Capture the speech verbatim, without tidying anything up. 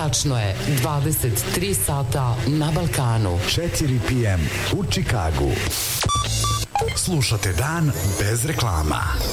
Tačno je dvadeset tri sata na Balkanu. četiri pe em u Čikagu. Slušate Dan bez reklama.